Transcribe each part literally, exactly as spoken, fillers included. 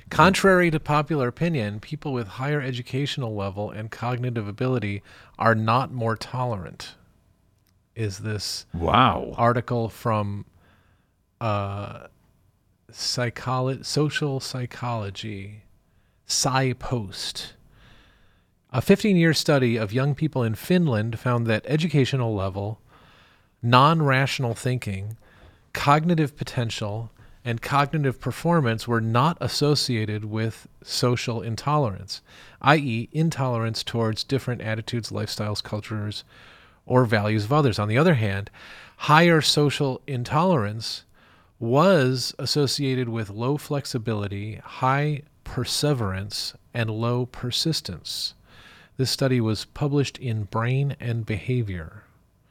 Contrary to popular opinion, people with higher educational level and cognitive ability are not more tolerant. Is this Wow. article from uh, psycholo- social psychology, PsyPost. A fifteen-year study of young people in Finland found that educational level, non-rational thinking, cognitive potential, and cognitive performance were not associated with social intolerance, that is, intolerance towards different attitudes, lifestyles, cultures, or values of others. On the other hand, higher social intolerance was associated with low flexibility, high perseverance, and low persistence. This study was published in Brain and Behavior.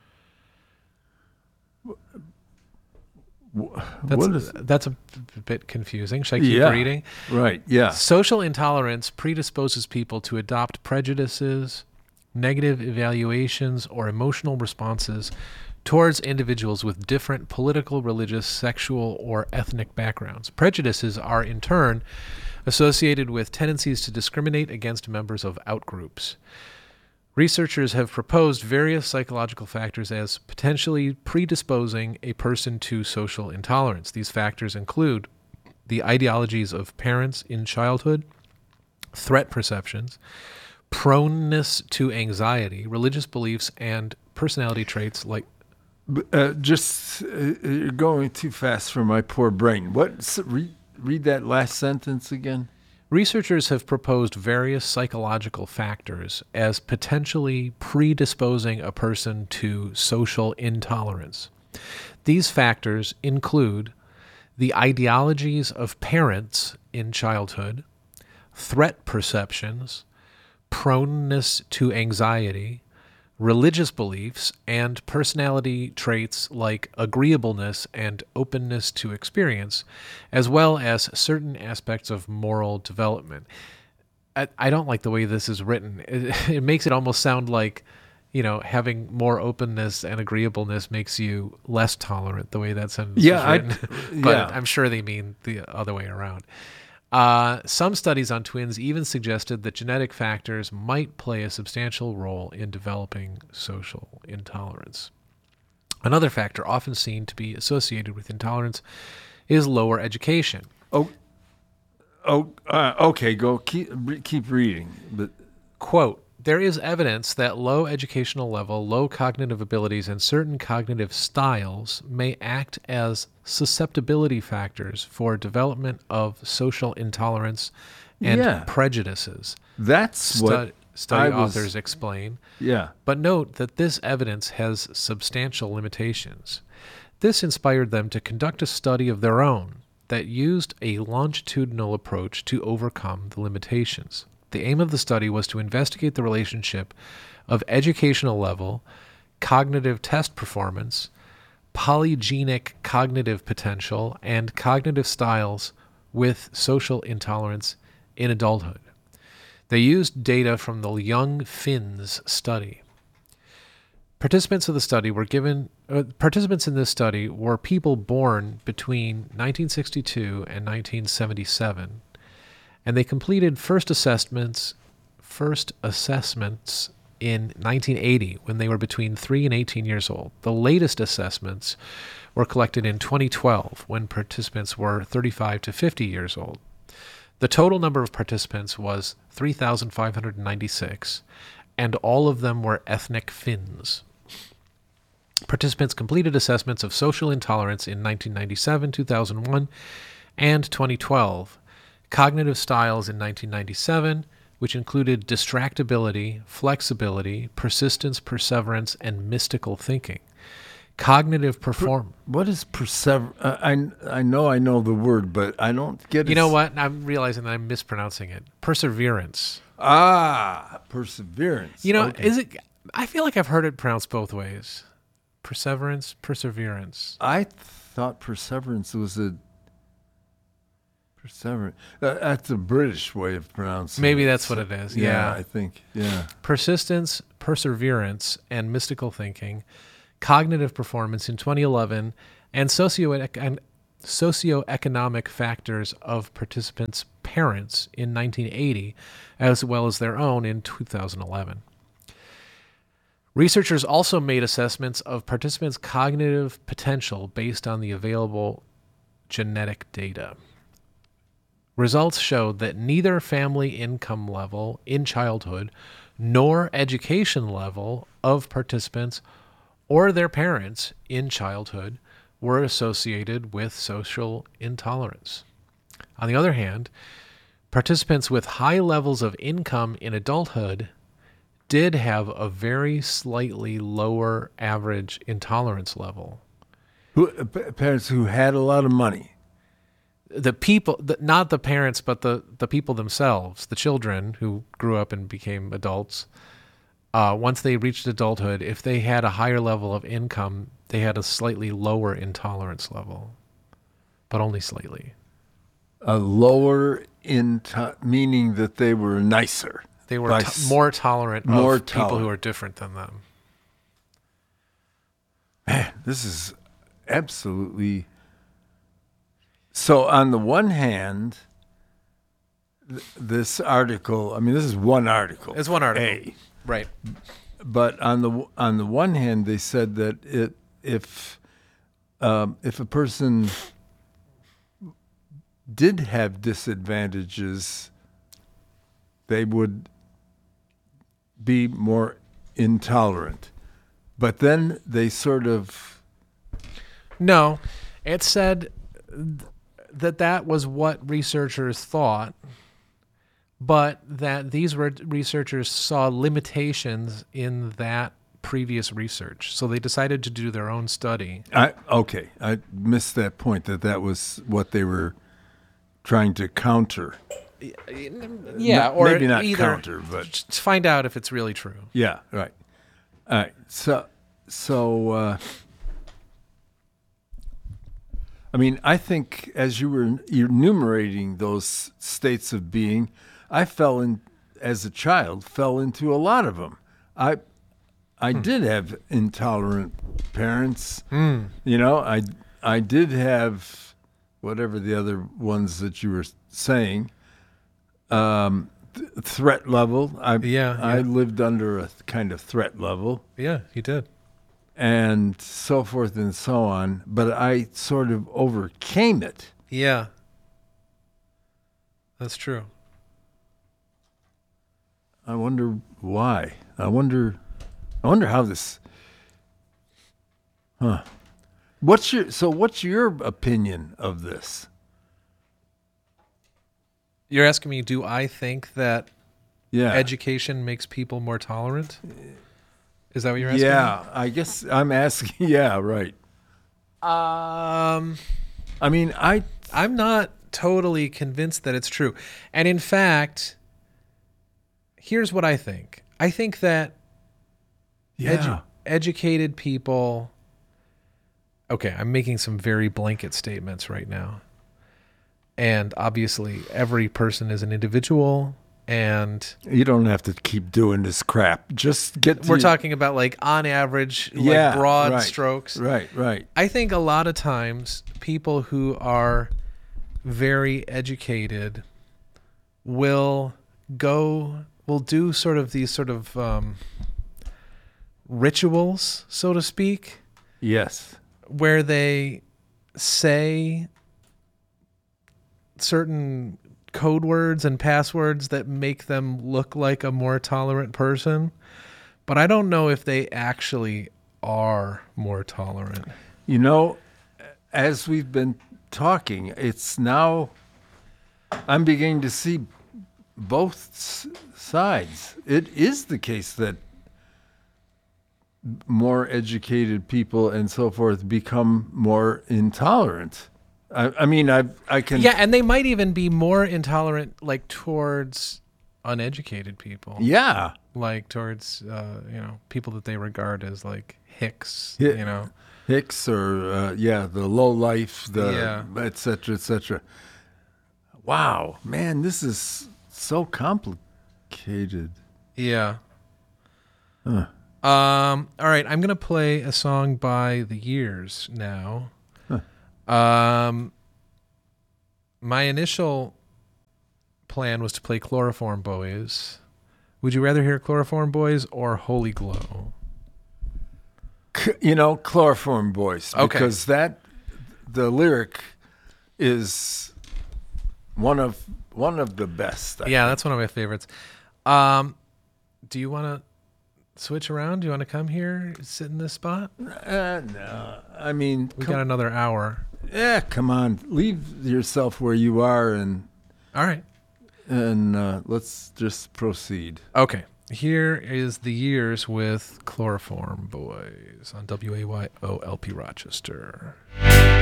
That's, what is, that's a bit confusing. Should I keep yeah, reading? Right, yeah. Social intolerance predisposes people to adopt prejudices, negative evaluations, or emotional responses towards individuals with different political, religious, sexual, or ethnic backgrounds. Prejudices are, in turn, associated with tendencies to discriminate against members of outgroups. Researchers have proposed various psychological factors as potentially predisposing a person to social intolerance. These factors include the ideologies of parents in childhood, threat perceptions, proneness to anxiety, religious beliefs, and personality traits like... Uh, just, uh, you're going too fast for my poor brain. What? Read, read that last sentence again. Researchers have proposed various psychological factors as potentially predisposing a person to social intolerance. These factors include the ideologies of parents in childhood, threat perceptions, proneness to anxiety, religious beliefs, and personality traits like agreeableness and openness to experience, as well as certain aspects of moral development. I, I don't like the way this is written. It, it makes it almost sound like, you know, having more openness and agreeableness makes you less tolerant, the way that sentence yeah, is written. I, But yeah. I'm sure they mean the other way around. Uh, some studies on twins even suggested that genetic factors might play a substantial role in developing social intolerance. Another factor often seen to be associated with intolerance is lower education. Oh, oh, uh, okay. Go keep keep reading. But quote, there is evidence that low educational level, low cognitive abilities, and certain cognitive styles may act as susceptibility factors for development of social intolerance and yeah, prejudices. That's Stu- what study I was, authors explain. Yeah. But note that this evidence has substantial limitations. This inspired them to conduct a study of their own that used a longitudinal approach to overcome the limitations. The aim of the study was to investigate the relationship of educational level, cognitive test performance, polygenic cognitive potential, and cognitive styles with social intolerance in adulthood. They used data from the Young Finns study. Participants of the study were given uh, participants in this study were people born between nineteen sixty-two and nineteen seventy-seven. And they completed first assessments, first assessments in nineteen eighty when they were between three and eighteen years old. The latest assessments were collected in twenty twelve when participants were thirty-five to fifty years old. The total number of participants was three thousand five hundred ninety-six, and all of them were ethnic Finns. Participants completed assessments of social intolerance in nineteen ninety-seven, two thousand one, and twenty twelve. Cognitive styles in nineteen ninety-seven, which included distractibility, flexibility, persistence, perseverance, and mystical thinking. Cognitive perform. Per, what is persever? Uh, I I know I know the word, but I don't get it. You know what? I'm realizing that I'm mispronouncing it. Perseverance. Ah, perseverance. You know, okay. is it? I feel like I've heard it pronounced both ways. Perseverance, perseverance. I thought perseverance was a. Perseverance. Uh, that's a British way of pronouncing Maybe it. that's so, what it is. Yeah, Yeah. I think. Yeah. Persistence, perseverance, and mystical thinking, cognitive performance in twenty eleven, and socio- and socioeconomic factors of participants' parents in nineteen eighty, as well as their own in two thousand eleven. Researchers also made assessments of participants' cognitive potential based on the available genetic data. Results showed that neither family income level in childhood nor education level of participants or their parents in childhood were associated with social intolerance. On the other hand, participants with high levels of income in adulthood did have a very slightly lower average intolerance level. Who, p- parents who had a lot of money. The people, the, not the parents, but the, the people themselves, the children who grew up and became adults, uh, once they reached adulthood, if they had a higher level of income, they had a slightly lower intolerance level, but only slightly. A lower into meaning that they were nicer. They were to- more tolerant more of people tolerant. who are different than them. Man, this is absolutely... So on the one hand, th- this article, I mean, this is one article. It's one article. A. Right. But on the on the one hand, they said that it, if um, if a person did have disadvantages, they would be more intolerant. But then they sort of... No, it said th- that that was what researchers thought, but that these re- researchers saw limitations in that previous research. So they decided to do their own study. I, okay, I missed that point, that that was what they were trying to counter. Yeah, N- or maybe not either counter, but... just find out if it's really true. Yeah, right. All right. So, so uh, I mean, I think as you were enumerating those states of being, I fell in, as a child, fell into a lot of them. I, I hmm. did have intolerant parents. Hmm. You know, I, I did have whatever the other ones that you were saying. Um, th- threat level. I, Yeah, I yeah. lived under a kind of threat level. Yeah, you did. And so forth and so on. But I sort of overcame it. Yeah. That's true. I wonder why. I wonder I wonder how this Huh. What's your so what's your opinion of this? You're asking me, do I think that Yeah. education makes people more tolerant? Is that what you're asking? Yeah, I guess I'm asking. Yeah, right. Um, I mean, I I'm not totally convinced that it's true. And in fact, here's what I think. I think that yeah. edu- educated people... Okay, I'm making some very blanket statements right now. And obviously, every person is an individual, and... You don't have to keep doing this crap. Just get to We're talking about, like, on average, like, Yeah, broad right. strokes. Right, right. I think a lot of times people who are very educated will go, will do sort of these sort of um, rituals, so to speak, Yes. where they say certain code words and passwords that make them look like a more tolerant person. But I don't know if they actually are more tolerant. You know, as we've been talking, it's now, I'm beginning to see both s- sides. It is the case that more educated people and so forth become more intolerant. I, I mean, I I can... Yeah, and they might even be more intolerant, like, towards uneducated people. Yeah. Like, towards, uh, you know, people that they regard as, like, hicks, Yeah. you know. Hicks or, uh, yeah, the low life, the Yeah. et cetera, et cetera. Wow, man, this is so complicated. Yeah. Huh. Um, all right, I'm going to play a song by The Years now. Huh. Um, my initial plan was to play Chloroform Boys. Would you rather hear Chloroform Boys or Holy Glow? You know, Chloroform Boys, Okay. because that the lyric is one of one of the best. I Yeah, that's one of my favorites. Um, do you want to switch around? Do you want to come here, sit in this spot? Uh, no, I mean, We come, got another hour. yeah, come on, leave yourself where you are, and All right. and uh, let's just proceed. Okay. Here is The Years with Chloroform Boys on W A Y O L P Rochester.